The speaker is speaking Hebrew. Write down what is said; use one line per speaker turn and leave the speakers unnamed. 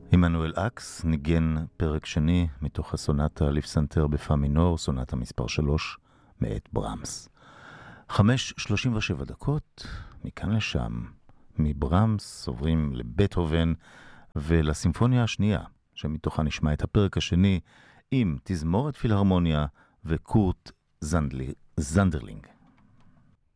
עמנואל אקס ניגן פרק שני מתוך הסונטה לפסנתר בפא מינור, סונטה מספר 3 מאת ברמס. 5:37 דקות, מכאן לשם, מברמס עוברים לבטהובן ולסימפוניה השנייה, שמתוכה נשמע את הפרק השני עם תזמורת פילהרמוניה וקורט זנדרלינג.